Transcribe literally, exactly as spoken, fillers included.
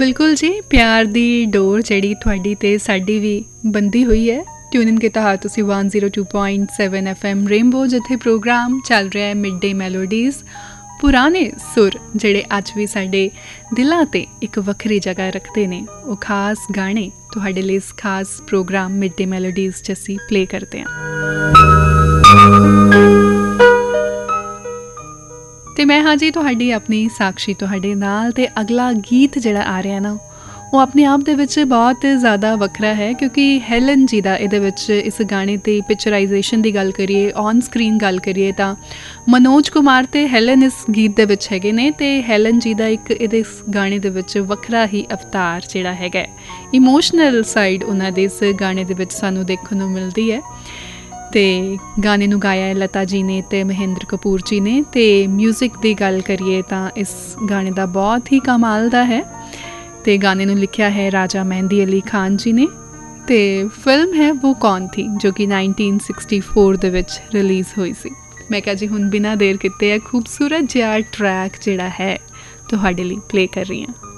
बिल्कुल जी, प्यार दी डोर जिहड़ी तुहाडी ते साडी भी बंधी हुई है। ट्यून इन किता हा तुसीं one zero two point seven F M rainbow, जिथे प्रोग्राम चल रहा है मिड डे मैलोडीज़। पुराने सुर जिहड़े अज भी साडे दिलां ते एक वखरी जगह रखते ने, वो खास गाने तुहाडे लई इस खास प्रोग्राम मिड डे मैलोडीज़ च असीं प्ले करते हैं। ते मैं हाँ जी तुहाडी अपनी साक्षी तुहाडे नाल। ते अगला गीत जिहड़ा आ रहा ना, वो अपने आप दे विच बहुत ज़्यादा वखरा है, क्योंकि हैलन जी दा इहदे विच इस गाने ते पिक्चराइजेशन दी गल करिए, ऑन स्क्रीन गल करिए तां मनोज कुमार ते हैलन इस गीत दे विच हैगे ने। ते हैलन जी दा एक इहदे इस गाने दे विच वखरा ही अवतार जिहड़ा हैगा, इमोशनल साइड उन्हां दे इस गाने दे विच सानूं देखण नूं मिलदी है। ते गाने नूं गाया है लता जी ने ते महेंद्र कपूर जी ने। ते म्यूजिक दी गल करिए तां इस गाने दा बहुत ही कमाल दा है। ते गाने नूं लिखिया है राजा मेहंदी अली खान जी ने। ते फिल्म है वो कौन थी, जो कि नाइनटीन सिक्सटी फोर दे विच रिलीज़ हुई सी। मैं कहा जी हुण बिना देर किते खूबसूरत जिहा ट्रैक जिहड़ा है तुहाडे लई प्ले कर रही हां।